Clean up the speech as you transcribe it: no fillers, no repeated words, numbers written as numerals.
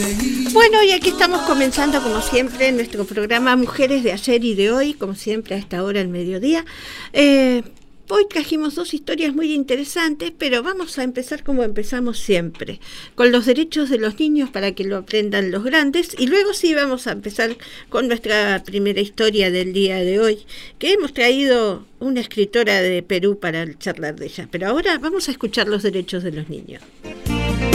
Bueno, y aquí estamos comenzando como siempre nuestro programa Mujeres de Ayer y de Hoy, como siempre a esta hora al mediodía. Hoy trajimos dos historias muy interesantes, pero vamos a empezar como empezamos siempre, con los derechos de los niños para que lo aprendan los grandes, y luego sí vamos a empezar con nuestra primera historia del día de hoy, que hemos traído una escritora de Perú para charlar de ella. Pero ahora vamos a escuchar los derechos de los niños.